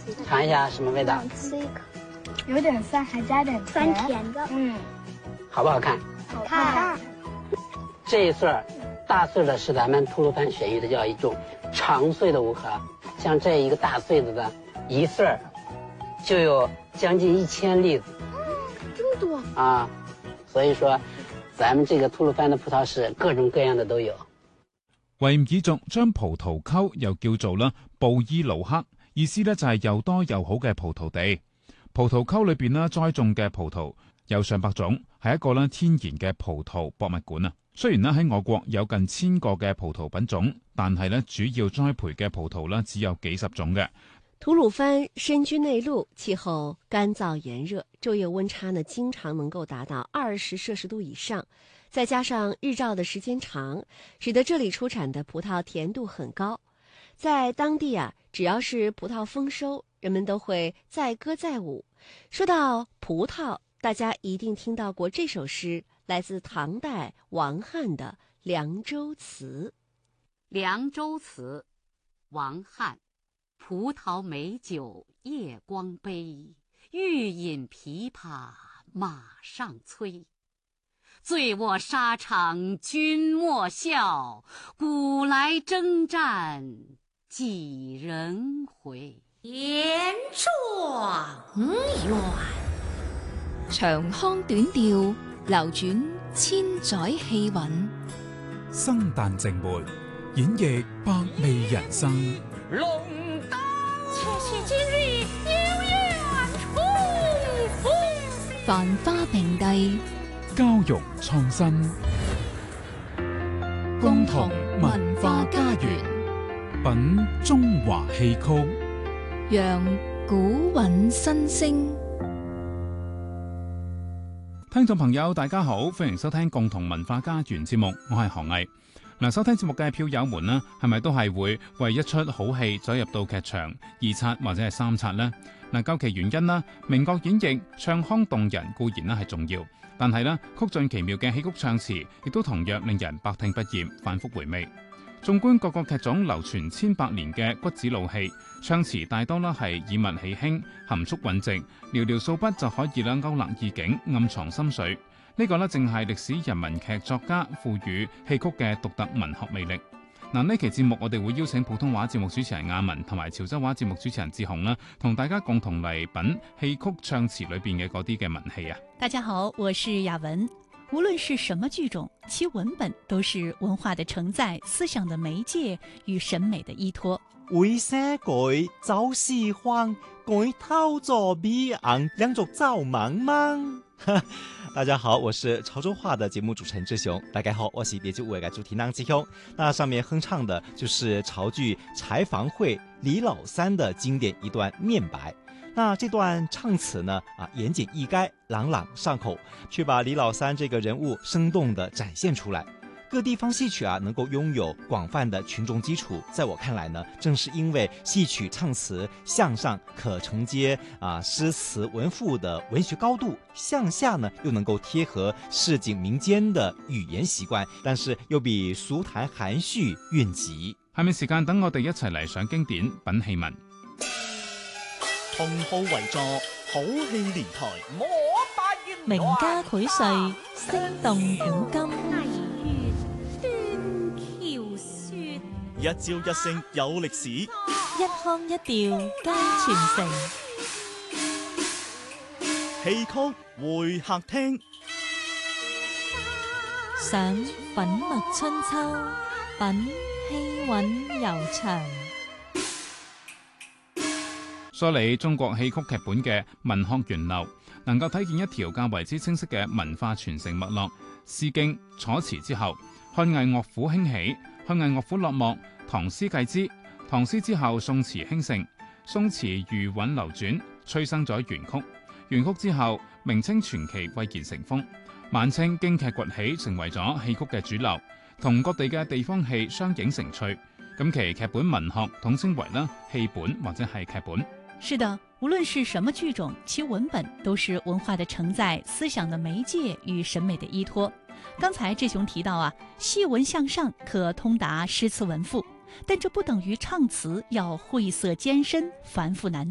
尝一下什么味道？ 吃一口，有点酸，还加点酸甜的。 好不好看？ 好看。 这一穗大穗的是咱们吐鲁番选育的叫一种长穗的乌合，像这一个大穗子的一穗就有将近1000粒子。 这么多啊！所以說，咱們這個吐魯番的葡萄是各種各樣的都有。 維吾爾族將葡萄溝又叫做啦布伊魯克，意思咧就係又多又好嘅葡萄地。葡萄溝裏邊咧栽種嘅葡萄有上百種，係一個咧天然嘅葡萄博物館啊！雖然咧喺我國有近1000個嘅葡萄品種，但係咧主要栽培嘅葡萄咧只有幾十種嘅。 吐鲁番身居内陆，气候干燥炎热，昼夜温差呢经常能够达到20摄氏度以上，再加上日照的时间长，使得这里出产的葡萄甜度很高。在当地啊，只要是葡萄丰收，人们都会载歌载舞。说到葡萄，大家一定听到过这首诗，来自唐代王翰的《凉州词》。 凉州词，王翰。葡萄美酒夜光杯，欲饮琵琶马上催。醉卧沙场君莫笑，古来征战几人回。 言状元， 長腔短調，流轉千載氣韻。 生旦淨末，演繹百味人生。 且喜今日有緣重逢， 繁花並蒂， 交融創新，共同文化家園，品中華戲曲， 讓古韻新聲。 聽眾朋友大家好，歡迎收聽共同文化家園節目，我係何毅。收聽節目嘅票友們呢，係咪都係會為一出好戲走入到劇場2刷或者係3刷呢？究其原因啦，名角演繹、唱腔動人固然係重要，但係呢曲盡奇妙嘅戲曲唱詞，亦都同樣令人百聽不厭，反覆回味。縱觀各個劇種流傳千百年嘅骨子老戲，唱詞大多啦係以物起興，含蓄穩靜，寥寥數筆就可以啦勾勒意境，暗藏心水。呢個呢正係歷史人民劇作家賦予戲曲嘅獨特文學魅力。呢期節目我哋會邀請普通話節目主持人亞文同埋潮州話節目主持人志雄啦，同大家共同嚟品戲曲唱詞裏邊嘅嗰啲嘅文戲啊！ 大家好，我是亞文。無論是什麼劇種，其文本都是文化的承載、思想的媒介與審美的依託。 會寫句就是歡，改偷作比昂，兩族造茫茫。大家好，我是潮州话的节目主持人志雄。大家好，我是别就我嘅主题郎志雄。那上面哼唱的就是潮剧《柴房会》李老三的经典一段念白。那这段唱词呢，言简意赅，朗朗上口，却把李老三这个人物生动地展现出来。各地方戏曲能够拥有广泛的群众基础，在我看来呢，正是因为戏曲唱词向上可承接诗词文赋的文学高度，向下呢又能够贴合市井民間的語言習慣，但是又比俗談含蓄韻集。 下面時間等我哋一齊嚟上經典品戲文。 同號為座，好戲連台， 名家薈萃，聲動古今。 一朝一聲有歷史， 一腔一調皆傳承。 戲曲會客廳， 想品墨春秋，品氣韻悠長。 梳理中國戲曲劇本嘅文學源流，能夠睇見一條較為之清晰嘅文化傳承脈絡。詩經、楚辭之後，漢藝樂府興起，漢藝樂府落幕，唐詩繼之，唐詩之後宋詞興盛，宋詞餘韻流轉，催生咗元曲。元曲之後，明清傳奇蔚然成風，晚清京劇崛起，成為咗戲曲嘅主流，同各地嘅地方戲相映成趣。咁其劇本文學統稱為啦戲本或者係劇本。 是的，無論是什麼劇種，其文本都是文化的承載、思想的媒介與審美的依託。剛才志雄提到戲文向上可通達詩詞文賦，但這不等於唱詞要晦澀艱深、繁複難